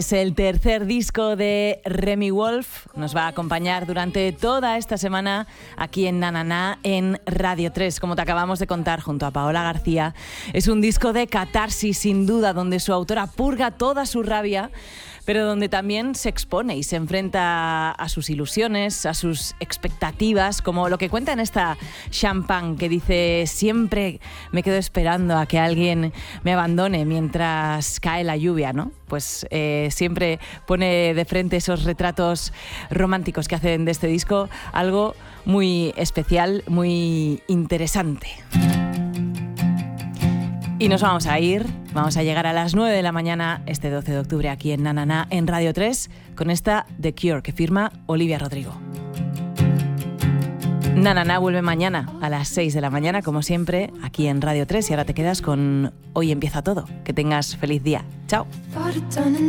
Es el tercer disco de Remi Wolf. Nos va a acompañar durante toda esta semana aquí en Na Na Na en Radio 3, como te acabamos de contar, junto a Paola García. Es un disco de catarsis, sin duda, donde su autora purga toda su rabia, pero donde también se expone y se enfrenta a sus ilusiones, a sus expectativas, como lo que cuenta en esta Champagne, que dice: siempre me quedo esperando a que alguien me abandone mientras cae la lluvia, ¿no? Pues siempre pone de frente esos retratos románticos que hacen de este disco algo muy especial, muy interesante. Y nos vamos a llegar a las 9 de la mañana este 12 de octubre aquí en Na Na Na en Radio 3 con esta The Cure que firma Olivia Rodrigo. Na Na Na vuelve mañana a las 6 de la mañana, como siempre, aquí en Radio 3, y ahora te quedas con Hoy Empieza Todo. Que tengas feliz día. Chao.